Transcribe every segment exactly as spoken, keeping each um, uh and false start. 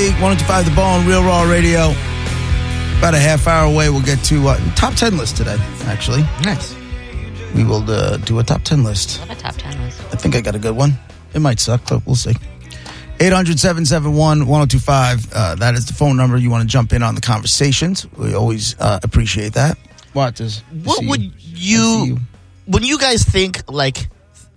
week. one oh two point five The Bone, Real Raw Radio. About a half hour away, we'll get to uh, top ten list today, actually. Nice. We will uh, do a top ten list. I love a top ten list. I think I got a good one. It might suck, but we'll see. eight hundred, seven seven one, one oh two five. Uh, that is the phone number. You want to jump in on the conversations. We always uh, appreciate that. What does? What would you, you, when you guys think, like,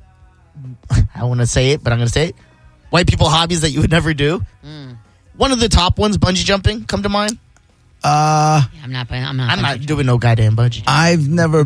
I want to say it, but I'm going to say it, white people hobbies that you would never do? Mm. One of the top ones, bungee jumping, come to mind? Uh, yeah, I'm not. I'm not. I'm not doing no goddamn bungee jumping. I've never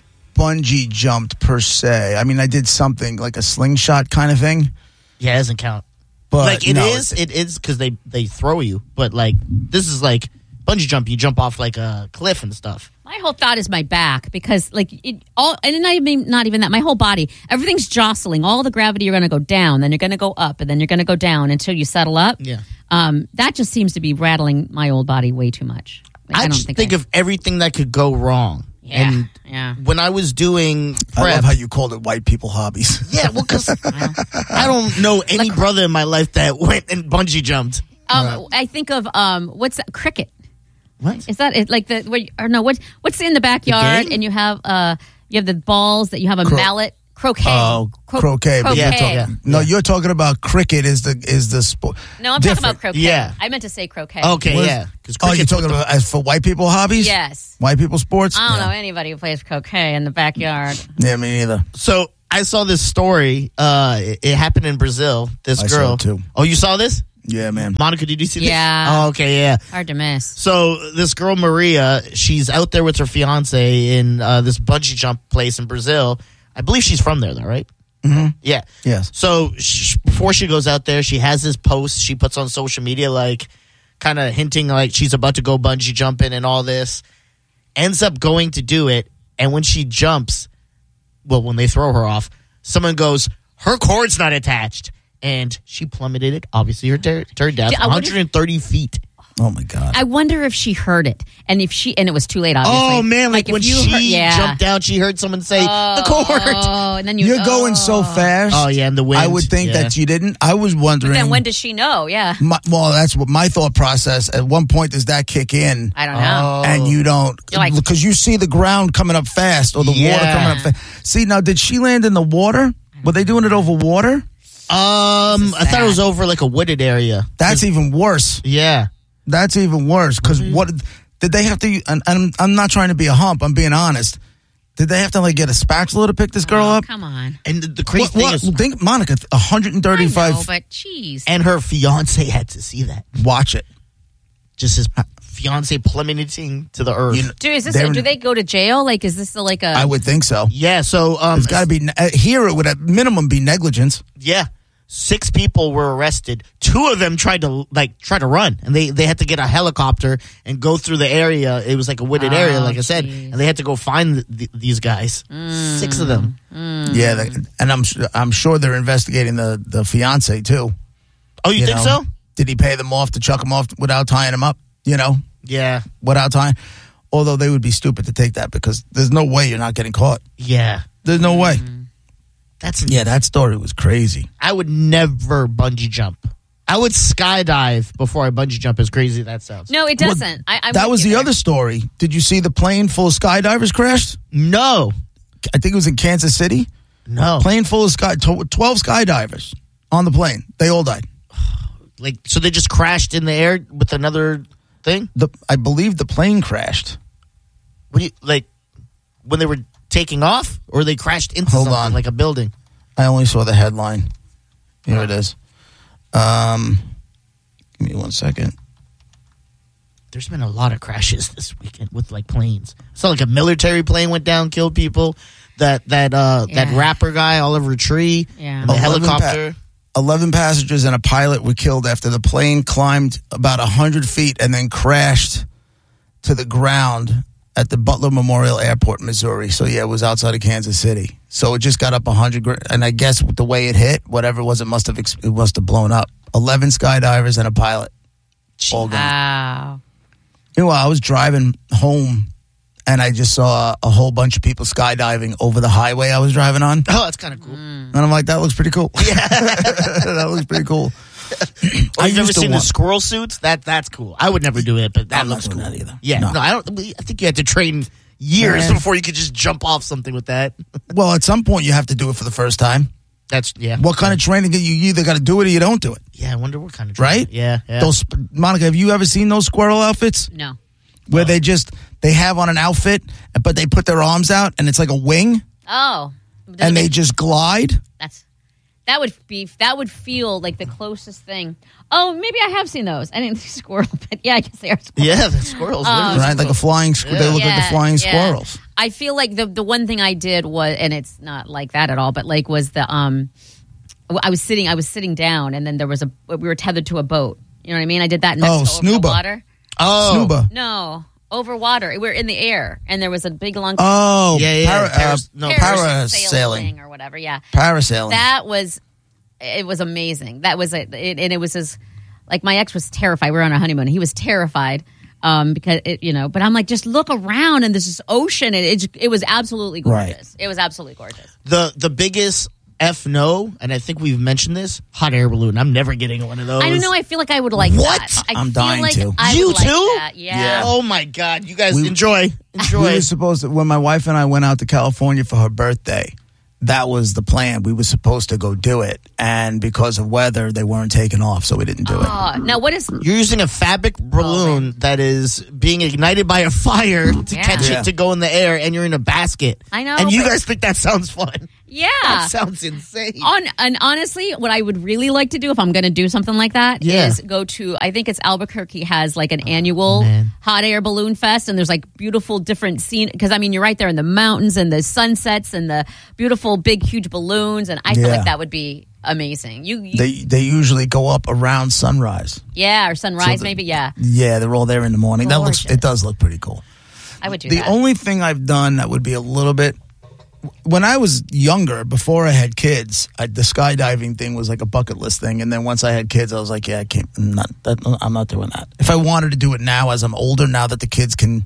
bungee jumped per se. I mean, I did something like a slingshot kind of thing. Yeah, it doesn't count. But like it no, is, it is because they they throw you. But like this is like bungee jump. You jump off like a cliff and stuff. My whole thought is my back because like it all, and not even not even that. My whole body, everything's jostling. All the gravity, you're going to go down, then you're going to go up, and then you're going to go down until you settle up. Yeah. Um, that just seems to be rattling my old body way too much. Like, I, I don't just think, think I, of everything that could go wrong. Yeah, and yeah. When I was doing prep, I love how you called it white people hobbies. Yeah, well, because I don't know any like, brother in my life that went and bungee jumped. Um, right. I think of um, what's that? Cricket. What is that? It, like the where, or no? What what's in the backyard? The and you have uh, you have the balls that you have a Cro- mallet. Croquet. Oh, Cro- croquet. croquet. Yeah, talking, no, yeah. You're talking about cricket. Is the is the sport? No, I'm different. talking about croquet. Yeah, I meant to say croquet. Okay, what yeah. Oh, you're talking about as for white people hobbies? Yes. White people sports. I don't yeah. know anybody who plays croquet in the backyard. Yeah, me neither. So I saw this story. Uh, it, it happened in Brazil. This I girl. saw it too. Oh, you saw this? Yeah, man. Monica, did you see this? Yeah. Oh, okay, yeah. Hard to miss. So this girl, Maria, she's out there with her fiance in uh, this bungee jump place in Brazil. I believe she's from there, though, right? Mm-hmm. Yeah. Yes. So she, before she goes out there, she has this post she puts on social media, like kind of hinting like she's about to go bungee jumping and all this. Ends up going to do it. And when she jumps, well, when they throw her off, someone goes, her cord's not attached. And she plummeted it. Obviously, her ter- her death, one hundred thirty feet. Oh my God! I wonder if she heard it, and if she and it was too late. Obviously. Oh man! Like, like when she heard, yeah. jumped out, she heard someone say oh, the cord. Oh, and then you, you're oh. going so fast. Oh yeah, and the wind. I would think yeah. that you didn't. I was wondering. But then when does she know? Yeah. My, well, that's what my thought process. At one point, does that kick in? I don't know. And you don't like, because you see the ground coming up fast or the yeah. water coming up fast. See now, did she land in the water? Were they doing it over water? Um, I thought it was over like a wooded area. That's even worse. Yeah. That's even worse because mm-hmm. what did they have to? And I'm, I'm not trying to be a hump. I'm being honest. Did they have to like get a spatula to pick this girl oh, up? Come on. And the, the crazy what, thing what? is, think Monica, one hundred thirty-five. I know, but jeez. And her fiance had to see that. Watch it. Just his fiance plummeting to the earth. You know, do, is this a, do they go to jail? Like, is this a, like a? I would think so. Yeah. So um, it's got to be uh, here. It would at minimum be negligence. Yeah. Six people were arrested. Two of them tried to like try to run, and they, they had to get a helicopter and go through the area. It was like a wooded oh, area, like I said, geez. and they had to go find the, the, these guys. Mm. Six of them. Mm. Yeah, they, and I'm I'm sure they're investigating the, the fiance too. Oh, you, you think know? so? Did he pay them off to chuck them off without tying them up? You know? Yeah, without tying. Although they would be stupid to take that because there's no way you're not getting caught. Yeah, there's no mm. way. That's yeah, that story was crazy. I would never bungee jump. I would skydive before I bungee jump, as crazy as that sounds. No, it doesn't. Well, I, that was the there. other story. Did you see the plane full of skydivers crashed? No. I think it was in Kansas City. No. Plane full of sky, twelve skydivers on the plane. They all died. Like, so they just crashed in the air with another thing? The I believe the plane crashed. What do you, like, when they were taking off, or they crashed into Hold something on. like a building? I only saw the headline. Here it is. Um, give me one second. There's been a lot of crashes this weekend with like planes. It's not like a military plane went down, killed people. That that uh, Yeah. that rapper guy, Oliver Tree, Yeah. and the eleven helicopter. Pa- eleven passengers and a pilot were killed after the plane climbed about one hundred feet and then crashed to the ground at the Butler Memorial Airport, Missouri. So, yeah, it was outside of Kansas City. So it just got up one hundred, and I guess with the way it hit, whatever it was, it must have it must have blown up. eleven skydivers and a pilot. All gone. Wow. Meanwhile, I was driving home, and I just saw a whole bunch of people skydiving over the highway I was driving on. Oh, that's kind of cool. Mm. And I'm like, that looks pretty cool. Yeah. That looks pretty cool. Or I you've ever used to seen the want- squirrel suits? That that's cool. I would never do it, but that I'm not looks doing cool. that either. Yeah, no. No. I don't. I think you had to train years Man. before you could just jump off something with that. Well, at some point you have to do it for the first time. That's yeah. What kind of training? You either got to do it or you don't do it, Yeah, I wonder what kind of right? training. Yeah, yeah. Those Monica, have you ever seen those squirrel outfits No. where they just they have on an outfit, but they put their arms out and it's like a wing, Oh. Does it and they make- just glide? That's that would be that would feel like the closest thing. Oh, maybe I have seen those. I didn't see squirrel, but yeah, I guess they are squirrels. yeah, the squirrels. literally Right, like a squirrels. flying. squ- They look like the flying yeah. squirrels. I feel like the the one thing I did was, and it's not like that at all, but like was the um, I was sitting I was sitting down, and then there was a we were tethered to a boat. You know what I mean? I did that in Oh, Mexico over the snuba. water. Oh, Snuba. No, over water. We were in the air, and there was a big long Oh, Yeah, yeah, para- uh, paras- no, parasailing parasailing. or whatever. Yeah, Parasailing. that was it was amazing. That was it, it and it was as like my ex was terrified. We were on our honeymoon. He was terrified um, because it, you know. But I'm like, just look around and there's this ocean, and it it was absolutely gorgeous. Right. It was absolutely gorgeous. the the biggest F no, and I think we've mentioned this. Hot air balloon. I'm never getting one of those. I don't know. I feel like I would like What? that. I I'm feel dying like to. I You would like too? that. Yeah. Yeah. Oh my god, you guys We- enjoy, we enjoy. were supposed to, when my wife and I went out to California for her birthday, that was the plan. We were supposed to go do it, and because of weather, they weren't taking off, so we didn't do it. Oh, now what is? You're using a fabric balloon that is being ignited by a fire to Yeah. catch Yeah. it to go in the air, and you're in a basket. I know, And you but- guys think that sounds fun? Yeah. That sounds insane. On and honestly, what I would really like to do if I'm going to do something like that is Yeah. go to. I think it's Albuquerque has like an annual man. hot air balloon fest, and there's like beautiful different scene. Because I mean, you're right there in the mountains and the sunsets and the beautiful big huge balloons, and I feel Yeah. like that would be amazing. You, you They they usually go up around sunrise. yeah, or sunrise the- maybe. Yeah, Yeah, they're all there in the morning. That looks. Gorgeous. It does look pretty cool. I would do The that. only thing I've done that would be a little bit. When I was younger, before I had kids, I, the skydiving thing was like a bucket list thing. And then once I had kids, I was like, yeah, I can't. I'm not, that, I'm not doing that. If I wanted to do it now, as I'm older, now that the kids can,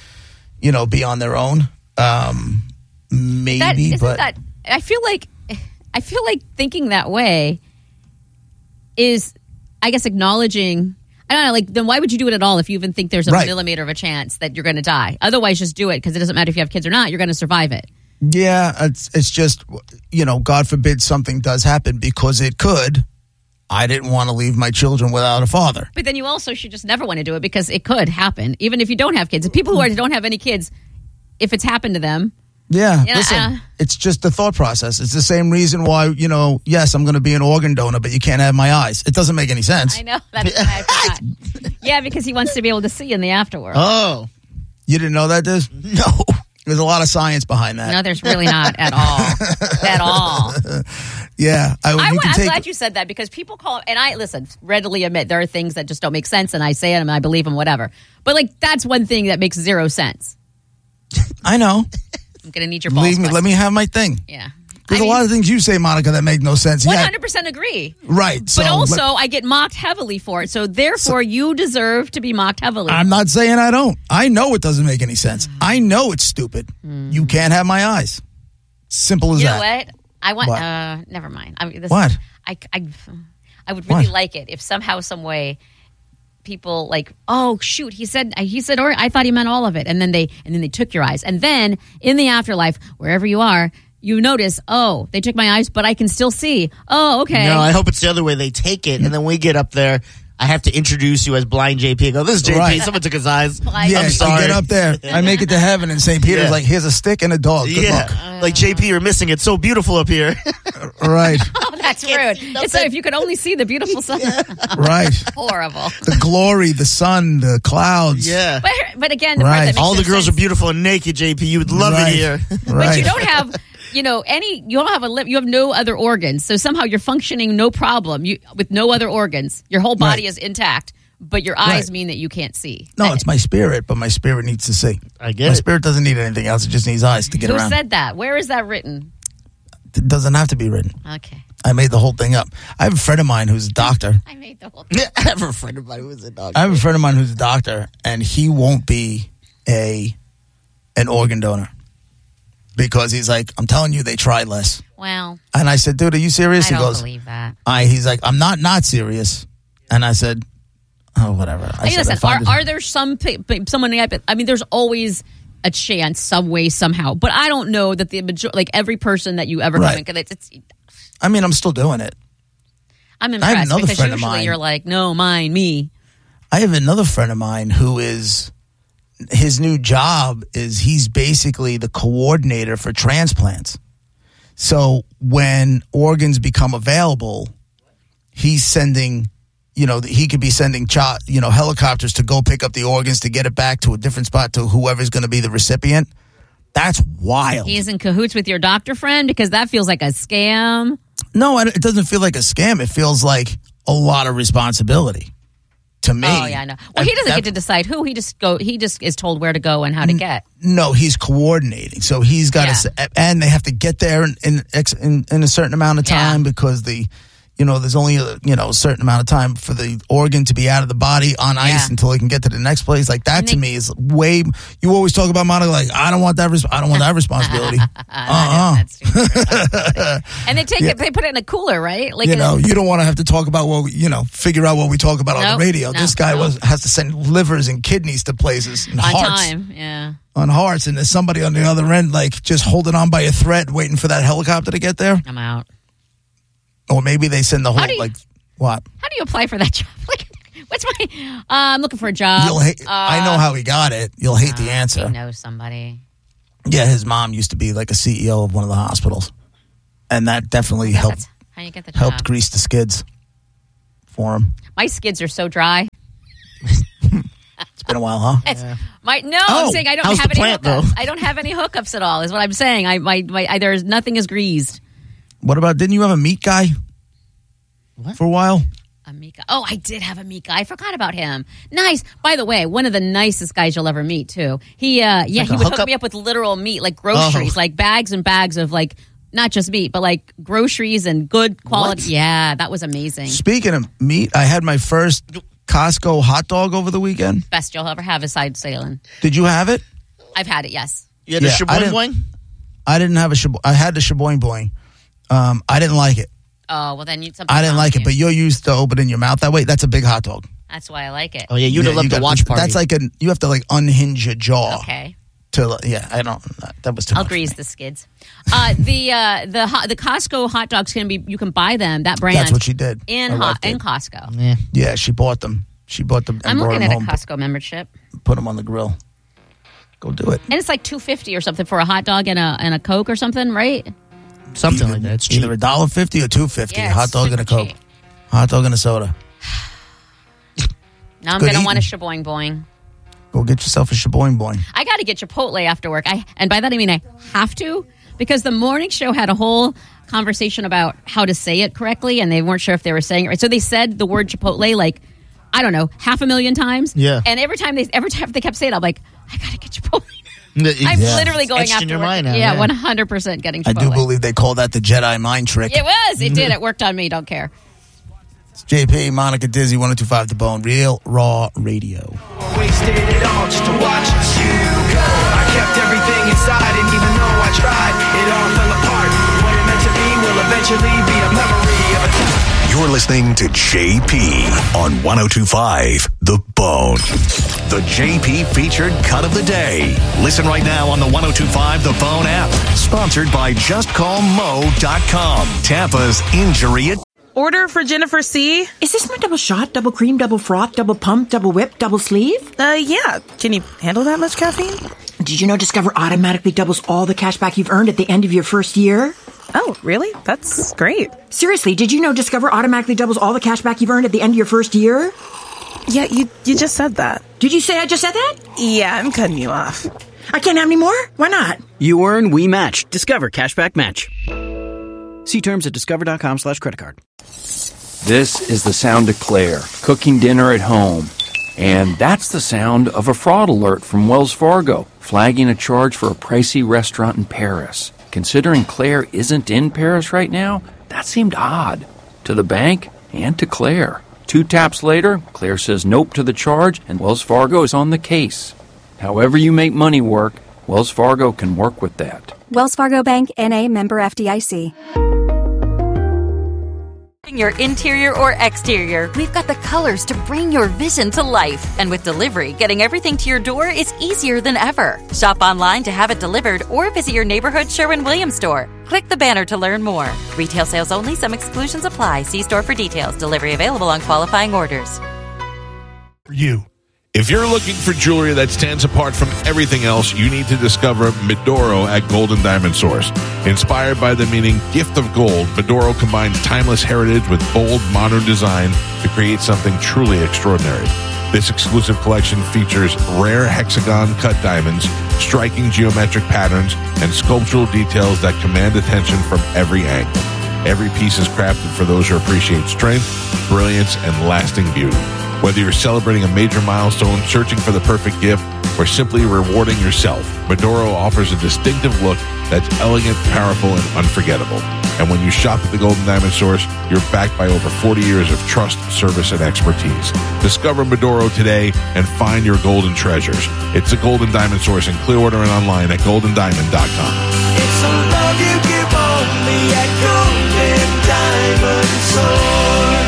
you know, be on their own, um, maybe. that, isn't but that I feel like I feel like thinking that way is, I guess, acknowledging. I don't know. Like, then why would you do it at all if you even think there's a Right. millimeter of a chance that you're going to die? Otherwise, just do it because it doesn't matter if you have kids or not. You're going to survive it. yeah, it's it's just, you know, God forbid something does happen, because it could. I didn't want to leave my children without a father. But then you also should just never want to do it because it could happen, even if you don't have kids. The people who are, don't have any kids, if it's happened to them, Yeah, Yeah, listen, uh, it's just the thought process. It's the same reason why, you know, yes, I'm going to be an organ donor, but you can't have my eyes. It doesn't make any sense. I know that's why I forgot. Yeah, because he wants to be able to see in the afterworld. Oh You didn't know that, Diz? no! There's a lot of science behind that. No, there's really not at all. At all. Yeah, I, I, you w- can I'm take. glad you said that because people call, and I listen, readily admit there are things that just don't make sense, and I say them and I believe them, whatever. But like that's one thing that makes zero sense. I know. I'm gonna need your balls. Believe me, let me have my thing. Yeah, There's I a lot of things you say, Monica, that make no sense. one Yeah, hundred percent agree. right. So But also, let- I get mocked heavily for it, so therefore, you deserve to be mocked heavily. I'm not saying I don't. I know it doesn't make any sense. Mm. I know it's stupid. You can't have my eyes. Simple as you know that. what? I want. What? Uh, never mind. I mean, this, What? I, I, I would really What? like it if somehow, some way, people like, oh shoot, he said, he said, or I thought he meant all of it, and then they, and then they took your eyes, and then in the afterlife, wherever you are, you notice, oh, they took my eyes, but I can still see. Oh, okay. No, I hope it's the other way. They take it, and then we get up there. I have to introduce you as blind J P. I go, this is J P. Right. Someone took his eyes. Blind Yeah, I'm J P. sorry. I get up there. I make it to heaven, and Saint Peter's Yeah. like, here's a stick and a dog. Good yeah, luck. like J P, you're missing. It's so beautiful up here. Right, Oh, that's can't rude. see It's so nothing. if you could only see the beautiful sun. right. Horrible. The glory, the sun, the clouds. yeah. But, but again, the Right. part that makes All the no girls sense- are beautiful and naked, J P. You would love Right. it here. But Right. you don't have, you know, any. You don't have a lip. You have no other organs. So somehow you're functioning no problem. You with no other organs. Your whole body Right. is intact, but your eyes Right. mean that you can't see. No, it's my spirit, but my spirit needs to see. I get My it. spirit doesn't need anything else. It just needs eyes to get Who around. said that? Where is that written? It doesn't have to be written. Okay, I made the whole thing up. I have a friend of mine who's a doctor. I made the whole thing. I have a friend of mine who is a dog. I have a friend of mine who's a doctor, and he won't be a an organ donor because he's like, I'm telling you, they try less. Well, and I said, dude, are you serious? I He don't goes, believe that. I. He's like, I'm not not serious. And I said, oh, whatever. I, I mean, said, listen, I are, find are there some pe- pe- someone? I mean, there's always a chance, some way, somehow. But I don't know that the major- like every person that you ever Right. come in. It's, it's, I mean, I'm still doing it. I'm I have impressed another because friend of usually mine. you're like, no, mine, me. I have another friend of mine who is, his new job is he's basically the coordinator for transplants. So when organs become available, he's sending, you know, he could be sending, cho- you know, helicopters to go pick up the organs to get it back to a different spot to whoever's going to be the recipient. That's wild. He's in cahoots with your doctor friend because that feels like a scam. No, it doesn't feel like a scam. It feels like a lot of responsibility to me. Oh yeah, I know. Well, he doesn't That- get to decide who. He just go. He just is told where to go and how to get. No, he's coordinating. So he's got to, Yeah. and they have to get there in in, ex- in in a certain amount of time Yeah. because the, you know, there's only a, you know, a certain amount of time for the organ to be out of the body on ice Yeah. until it can get to the next place. Like that And to they- me is way. You always talk about Monica like I don't want that. Res- I don't want that responsibility. uh-uh. That's too funny. And they take it. They put it in a cooler, right? Like You in- know, you don't want to have to talk about what we, you know, figure out what we talk about on Nope, the radio. no, this guy no. was has to send livers and kidneys to places and on hearts. time. Yeah. On hearts, and there's somebody on the other end, like just holding on by a thread, waiting for that helicopter to get there. I'm out. Or maybe they send the whole do you- like what? How do you apply for that job? Like, what's my? Uh, I'm looking for a job. You'll hate. Uh, I know how he got it. You'll hate the He answer. knows somebody. Yeah, his mom used to be like a C E O of one of the hospitals, and that definitely helped That's how you get the job. helped grease the skids for him. My skids are so dry. It's been a while, huh? It's, my no, Oh, I'm saying I don't how's have the any plant, hookups. though? I don't have any hookups at all. Is what I'm saying. I my, my I, there's nothing is greased. What about? Didn't you have a meat guy What? for a while? Amika. Oh, I did have a meat guy. I forgot about him. Nice. By the way, one of the nicest guys you'll ever meet too. He, uh, yeah, Like he a would hook hookup? me up with literal meat, like groceries, Oh. like bags and bags of like not just meat, but like groceries and good quality. What? Yeah, that was amazing. Speaking of meat, I had my first Costco hot dog over the weekend. Best you'll ever have is side sailing. Did you have it? I've had it. Yes. You had Yeah, a I shaboing didn't- boing? I didn't have a shabo- I had the shaboing boing. Um, I didn't like it. Oh well, then you. something I didn't wrong like with it, but you. you're used to opening your mouth that way. That's a big hot dog. That's why I like it. Oh, yeah, you'd have Yeah, loved you the got- watch party. That's like a you have to like unhinge your jaw Okay. to yeah. I don't. That was too I'll much. for grease me. the skids. Uh, the uh, the ho- the Costco hot dogs can be. You can buy them. That brand. That's what she did. in I hot liked it. in Costco. Yeah. Yeah, she bought them. She bought them. And I'm brought looking them at a home, Costco membership, Put them on the grill. Go do it. and it's like two fifty or something for a hot dog and a and a Coke or something, right? Something Either- like that. It's cheap. Either a dollar fifty or two fifty. Yeah, hot it's dog and a super Coke. cheap. Hot dog and a soda. Now I'm Good gonna want a eating. shaboing boing. Go get yourself a shaboing boing. I got to get Chipotle after work. I and by that I mean I have to because the morning show had a whole conversation about how to say it correctly, and they weren't sure if they were saying it right. So they said the word Chipotle like I don't know half a million times. Yeah. And every time they every time they kept saying it, I'm like I gotta get Chipotle. I'm Yeah. literally going Etched after in your work. mind now, yeah, yeah. one hundred percent getting I Chipotle. do believe they call that the Jedi mind trick. it was. It did. It worked on me. Don't care. It's J P, Monica Dizzy, one oh two five The Bone, Real Raw Radio. Wasted it all just to watch you go. I kept everything inside, and even though I tried, it all fell apart. What it meant to be will eventually be a memory of a time. You're listening to J P on one oh two five The Bone. The J P featured cut of the day. Listen right now on the one oh two five The Bone app. Sponsored by just call mo dot com. Tampa's injury. Order for Jennifer C. Is this my double shot, double cream, double froth, double pump, double whip, double sleeve? Uh, yeah. Can you handle that much caffeine? Did you know Discover automatically doubles all the cash back you've earned at the end of your first year? Oh, really? That's great. Seriously, did you know Discover automatically doubles all the cash back you've earned at the end of your first year? Yeah, you you just said that. Did you say I just said that? Yeah, I'm cutting you off. I can't have any more? Why not? You earn, we match. Discover Cashback Match. See terms at discover.com slash credit card. This is the sound of Claire, cooking dinner at home. And that's the sound of a fraud alert from Wells Fargo, flagging a charge for a pricey restaurant in Paris. Considering Claire isn't in Paris right now, that seemed odd. To the bank and to Claire. Two taps later, Claire says nope to the charge, and Wells Fargo is on the case. However you make money work, Wells Fargo can work with that. Wells Fargo Bank, N A, member F D I C. Your interior or exterior, we've got the colors to bring your vision to life. And with delivery, getting everything to your door is easier than ever. Shop online to have it delivered or visit your neighborhood Sherwin-Williams store. Click the banner to learn more. Retail sales only. Some exclusions apply. See store for details. Delivery available on qualifying orders. You. If you're looking for jewelry that stands apart from everything else, you need to discover Medoro at Golden Diamond Source. Inspired by the meaning gift of gold, Medoro combines timeless heritage with bold, modern design to create something truly extraordinary. This exclusive collection features rare hexagon-cut diamonds, striking geometric patterns, and sculptural details that command attention from every angle. Every piece is crafted for those who appreciate strength, brilliance, and lasting beauty. Whether you're celebrating a major milestone, searching for the perfect gift, or simply rewarding yourself, Medoro offers a distinctive look that's elegant, powerful, and unforgettable. And when you shop at the Golden Diamond Source, you're backed by over forty years of trust, service, and expertise. Discover Medoro today and find your golden treasures. It's the Golden Diamond Source in Clearwater and online at golden diamond dot com. It's a love you give only at Golden Diamond Source.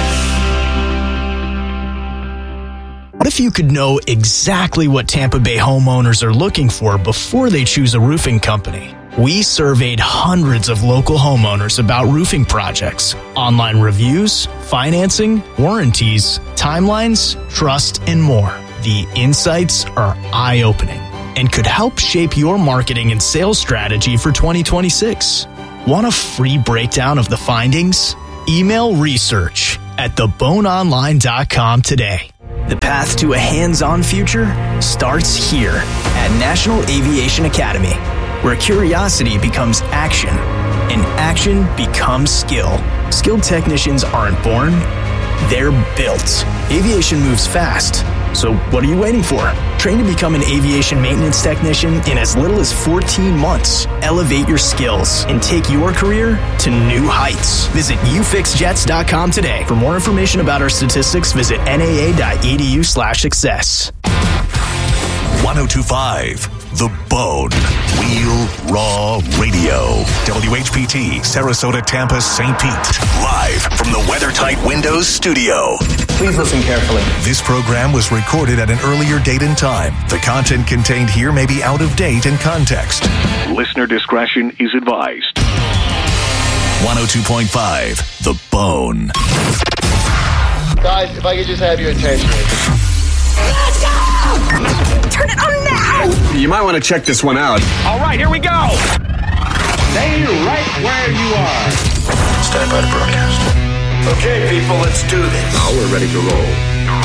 What if you could know exactly what Tampa Bay homeowners are looking for before they choose a roofing company? We surveyed hundreds of local homeowners about roofing projects, online reviews, financing, warranties, timelines, trust, and more. The insights are eye-opening and could help shape your marketing and sales strategy for twenty twenty-six. Want a free breakdown of the findings? Email research at the bone online dot com today. The path to a hands-on future starts here at National Aviation Academy, where curiosity becomes action and action becomes skill. Skilled technicians aren't born, they're built. Aviation moves fast, so what are you waiting for? Train to become an aviation maintenance technician in as little as fourteen months. Elevate your skills and take your career to new heights. Visit u fix jets dot com today. For more information about our statistics, visit n a a dot e d u slash success. one oh two point five The Bone. Real Raw Radio. W H P T, Sarasota, Tampa, Saint Pete. Live from the WeatherTight Windows studio. Please listen carefully. This program was recorded at an earlier date and time. The content contained here may be out of date and context. Listener discretion is advised. one oh two point five The Bone. Guys, if I could just have your attention. Let's go! Turn it on now! You might want to check this one out. All right, here we go! Stay right where you are. Stand by to broadcast. Okay, people, let's do this. Now we're ready to roll.